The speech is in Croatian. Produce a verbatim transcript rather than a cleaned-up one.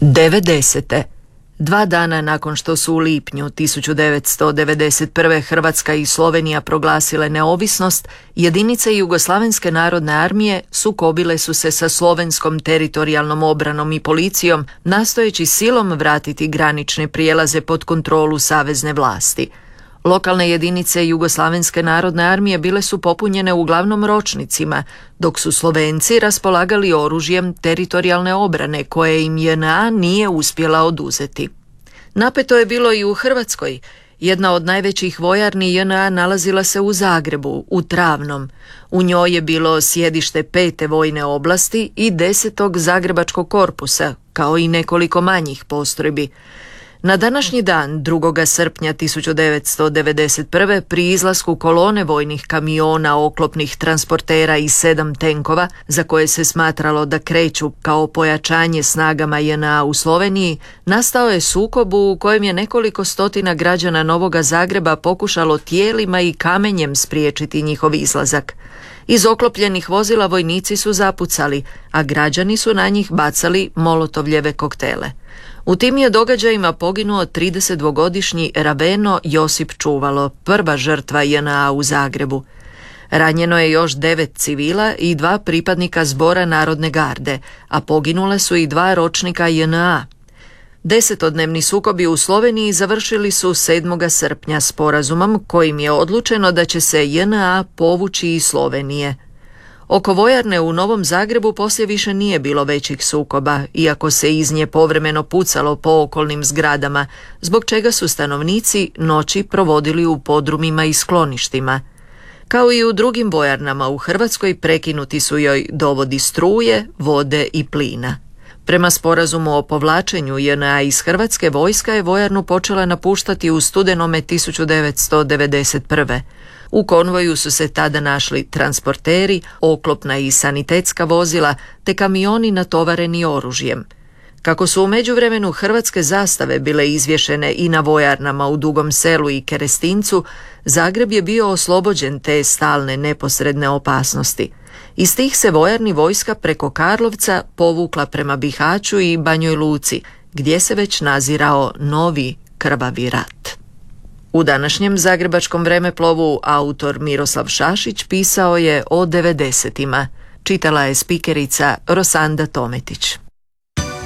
devedesete. Dva dana nakon što su u lipnju tisuću devetsto devedeset prve. Hrvatska i Slovenija proglasile neovisnost, jedinice Jugoslavenske narodne armije sukobile su se sa slovenskom teritorijalnom obranom i policijom, nastojeći silom vratiti granične prijelaze pod kontrolu savezne vlasti. Lokalne jedinice Jugoslavenske narodne armije bile su popunjene uglavnom ročnicima, dok su Slovenci raspolagali oružjem teritorijalne obrane koje im J N A nije uspjela oduzeti. Napeto je bilo i u Hrvatskoj. Jedna od najvećih vojarni J N A nalazila se u Zagrebu, u Travnom. U njoj je bilo sjedište pete vojne oblasti i desetog Zagrebačkog korpusa, kao i nekoliko manjih postrojbi. Na današnji dan, drugoga srpnja tisuću devetsto devedeset prve. pri izlasku kolone vojnih kamiona, oklopnih transportera i sedam tenkova, za koje se smatralo da kreću kao pojačanje snagama J N A u Sloveniji, nastao je sukob u kojem je nekoliko stotina građana Novoga Zagreba pokušalo tijelima i kamenjem spriječiti njihov izlazak. Iz oklopljenih vozila vojnici su zapucali, a građani su na njih bacali molotovljeve koktele. U tim je događajima poginuo tridesetdvogodišnji Raveno Josip Čuvalo, prva žrtva J N A u Zagrebu. Ranjeno je još devet civila i dva pripadnika Zbora Narodne garde, a poginule su i dva ročnika J N A. Desetodnevni sukobi u Sloveniji završili su sedmoga srpnja sporazumom kojim je odlučeno da će se J N A povući iz Slovenije. Oko vojarne u Novom Zagrebu poslije više nije bilo većih sukoba, iako se iz nje povremeno pucalo po okolnim zgradama, zbog čega su stanovnici noći provodili u podrumima i skloništima. Kao i u drugim vojarnama u Hrvatskoj, prekinuti su joj dovodi struje, vode i plina. Prema sporazumu o povlačenju J N A iz Hrvatske, vojska je vojarnu počela napuštati u studenome tisuću devetsto devedeset prve. U konvoju su se tada našli transporteri, oklopna i sanitetska vozila te kamioni natovareni oružjem. Kako su u međuvremenu hrvatske zastave bile izvješene i na vojarnama u Dugom Selu i Kerestincu, Zagreb je bio oslobođen te stalne neposredne opasnosti. Iz tih se vojarni vojska preko Karlovca povukla prema Bihaću i Banjoj Luci, gdje se već nazirao novi krvavi rat. U današnjem zagrebačkom vremeplovu autor Miroslav Šašić pisao je o devedesetima. Čitala je spikerica Rosanda Tometić.